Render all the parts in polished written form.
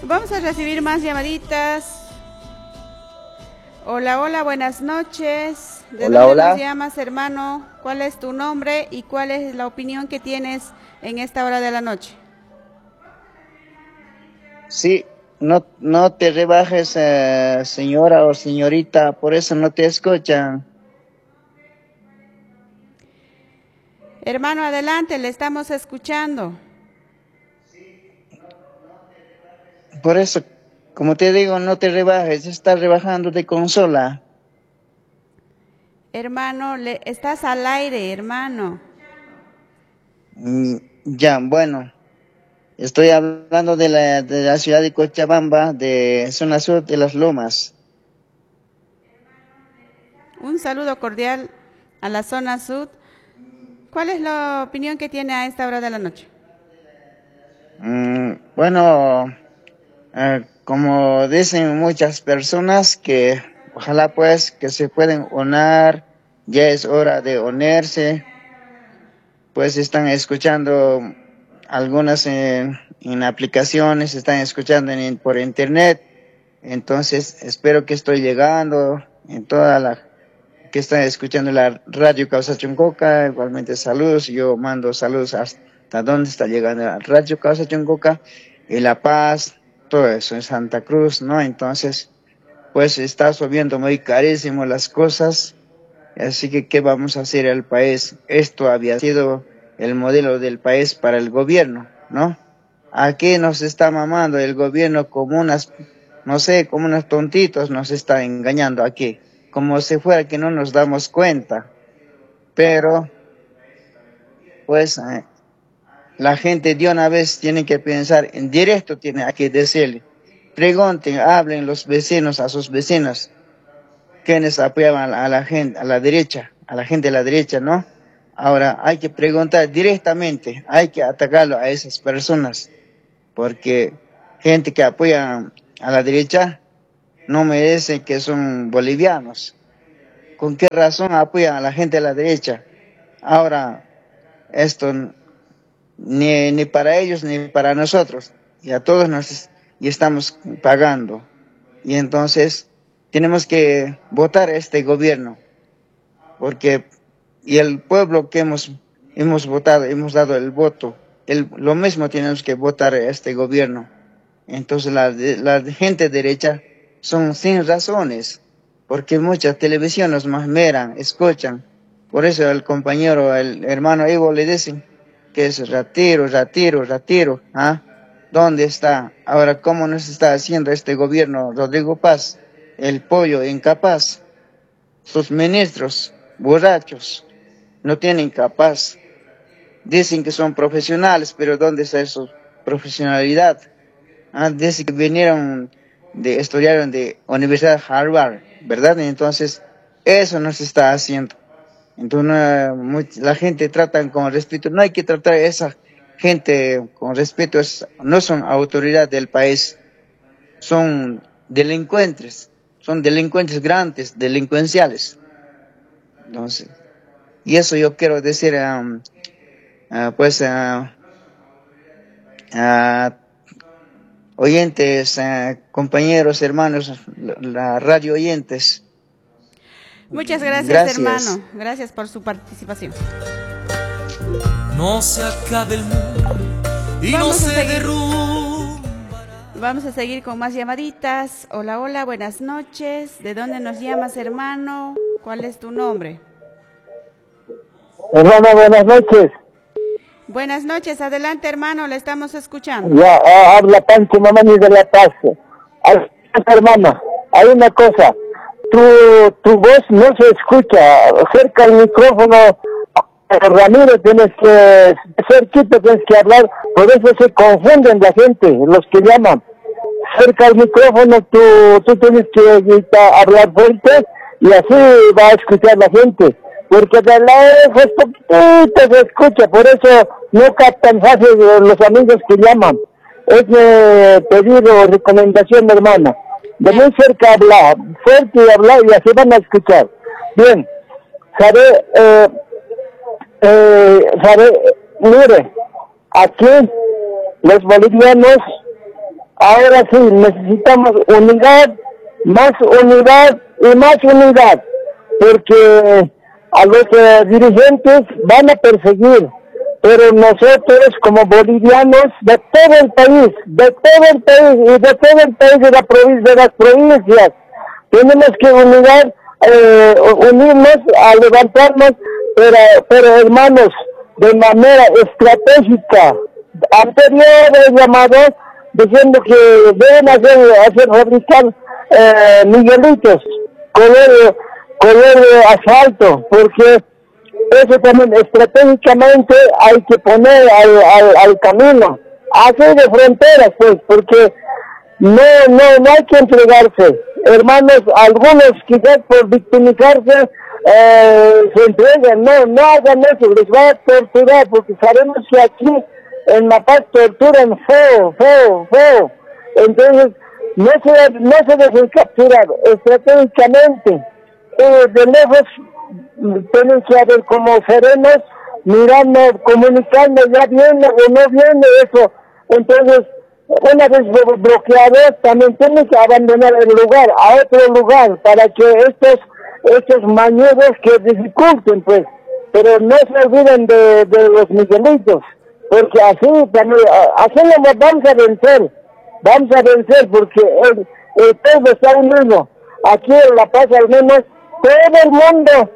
Vamos a recibir más llamaditas. Hola, hola, buenas noches. ¿De Hola, dónde hola. nos llamas, hermano? ¿Cuál es tu nombre y cuál es la opinión que tienes en esta hora de la noche? Sí, no te rebajes, señora o señorita, por eso no te escuchan. Hermano, adelante, le estamos escuchando. Por eso, como te digo, no te rebajes, estás rebajando de consola. Hermano, estás al aire, hermano. Ya, bueno, estoy hablando de la ciudad de Cochabamba, de zona sur de Las Lomas. Un saludo cordial a la zona sur. ¿Cuál es la opinión que tiene a esta hora de la noche? Bueno, como dicen muchas personas que ojalá pues que se pueden unir, ya es hora de unirse, pues están escuchando algunas en aplicaciones, están escuchando por internet, entonces espero que estoy llegando en toda la que están escuchando la radio Causa Chuncoca, igualmente saludos, yo mando saludos hasta donde está llegando la radio Causa Chuncoca, y La Paz, todo eso en Santa Cruz, ¿no? Entonces, pues está subiendo muy carísimo las cosas, así que ¿qué vamos a hacer al país? Esto había sido el modelo del país para el gobierno, ¿no? Aquí nos está mamando el gobierno como unas, no sé, como unos tontitos nos está engañando aquí, como si fuera que no nos damos cuenta. Pero, pues, la gente de una vez tiene que pensar, en directo tiene que decirle, pregunten, hablen los vecinos a sus vecinos, quienes apoyaban a la gente, a la derecha, a la gente de la derecha, ¿no? Ahora hay que preguntar directamente, hay que atacarlo a esas personas, porque gente que apoya a la derecha no merece que son bolivianos. ¿Con qué razón apoyan a la gente de la derecha? Ahora, esto ni para ellos ni para nosotros, y a todos y estamos pagando. Y entonces tenemos que votar a este gobierno, porque y el pueblo que hemos votado, hemos dado el voto, lo mismo tenemos que votar a este gobierno. Entonces la gente derecha son sin razones, porque muchas televisiones más miran, escuchan. Por eso el compañero, el hermano Evo le dicen que es retiro, retiro, retiro. ¿Ah? ¿Dónde está? Ahora, ¿cómo nos está haciendo este gobierno, Rodrigo Paz? El pollo incapaz, sus ministros borrachos, no tienen capaz. Dicen que son profesionales, pero ¿dónde está su profesionalidad? Desde que estudiaron de Universidad Harvard, ¿verdad? Entonces, eso no se está haciendo. Entonces, la gente trata con respeto, no hay que tratar a esa gente con respeto, no son autoridad del país, son delincuentes grandes, delincuenciales. Entonces, y eso yo quiero decir, pues, a oyentes, compañeros, hermanos, la radio oyentes. Muchas gracias, Gracias. hermano. Gracias por su participación. No se acabe el mundo y no se derrumba. Vamos a seguir con más llamaditas. Hola, hola, buenas noches. ¿De dónde nos llamas, hermano? ¿Cuál es tu nombre? Hermano, buenas noches. Buenas noches, adelante, hermano, le estamos escuchando. Ya, habla Pancho Mamani de La Paz. Hermano, hay una cosa. Tu voz no se escucha. Cerca al micrófono, Ramiro, tienes que cerquita, tienes que hablar. Por eso se confunden la gente, los que llaman. Cerca al micrófono, tú tienes que hablar fuerte y así va a escuchar la gente. Porque de lejos poquito se escucha, por eso no captan fácil los amigos que llaman. Es pedido o recomendación, hermana. De muy cerca hablar, fuerte y hablar, y así van a escuchar. Bien, mire, aquí los bolivianos Ahora sí, necesitamos unidad y más unidad, porque a los dirigentes van a perseguir, pero nosotros como bolivianos de todo el país y de todo el país de las provincias, tenemos que unirnos a levantarnos, pero hermanos, de manera estratégica. Anteriores llamados diciendo que deben hacer fabricar Miguelitos, color asfalto, porque eso también estratégicamente hay que poner al camino, así de fronteras, pues, porque no hay que entregarse, hermanos. Algunos quizás por victimizarse se entregan. No hagan eso, les va a torturar, porque sabemos que aquí en La Paz torturan feo. Entonces no se dejen capturar estratégicamente. De lejos tienen que haber como serenos, mirando, comunicando, ya viene o no viene eso. Entonces, una vez bloqueados, también tienen que abandonar el lugar, a otro lugar, para que estos mañeros que dificulten, pues, pero no se olviden de los Miguelitos, porque así nos vamos a vencer, porque el pueblo está unido. Aquí en La Paz, al menos, todo el mundo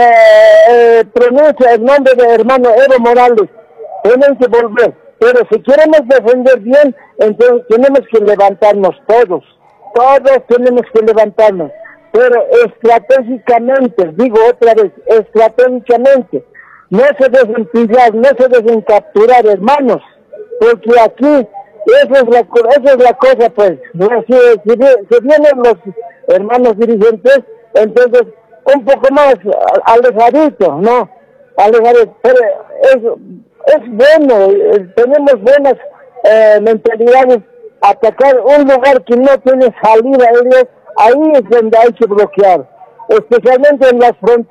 pronuncia el nombre de hermano Evo Morales. Tienen que volver, pero si queremos defender bien, entonces tenemos que levantarnos todos tenemos que levantarnos, pero estratégicamente, digo otra vez, estratégicamente, no se dejen pillar, no se dejen capturar, hermanos, porque aquí esa es la cosa, pues. Si vienen los hermanos dirigentes, entonces un poco más alejadito, ¿no? Alejadito, pero es bueno, tenemos buenas mentalidades. Atacar un lugar que no tiene salida, ahí es donde hay que bloquear, especialmente en las fronteras.